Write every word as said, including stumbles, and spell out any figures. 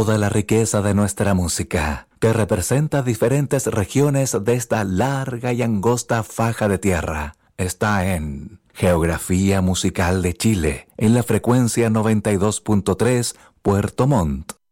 Toda la riqueza de nuestra música, que representa diferentes regiones de esta larga y angosta faja de tierra, está en Geografía Musical de Chile, en la frecuencia noventa y dos punto tres Puerto Montt.